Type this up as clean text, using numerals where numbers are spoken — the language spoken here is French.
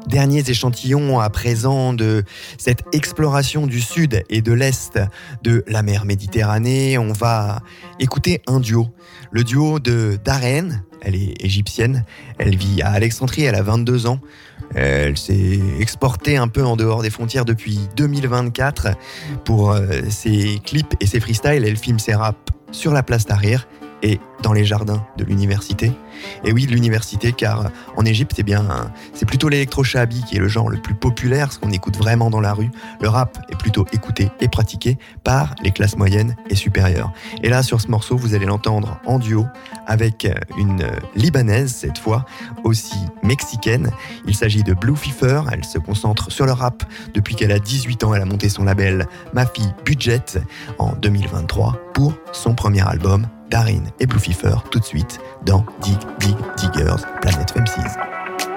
Derniers échantillons à présent de cette exploration du sud et de l'est de la mer Méditerranée. On va écouter un duo. Le duo de Darren, elle est égyptienne, elle vit à Alexandrie, elle a 22 ans. Elle s'est exportée un peu en dehors des frontières depuis 2024 pour ses clips et ses freestyles. Elle filme ses raps sur la place Tahrir et dans les jardins de l'université. Et oui, de l'université, car en Égypte, c'est plutôt l'électro-shabi qui est le genre le plus populaire, ce qu'on écoute vraiment dans la rue. Le rap est plutôt écouté et pratiqué par les classes moyennes et supérieures. Et là, sur ce morceau, vous allez l'entendre en duo avec une Libanaise, cette fois, aussi mexicaine. Il s'agit de Blue Fever. Elle se concentre sur le rap depuis qu'elle a 18 ans. Elle a monté son label Mafi Budget en 2023 pour son premier album, Darin et Blue Fever, tout de suite dans Dig Dig Diggers, Planète Femmes 6.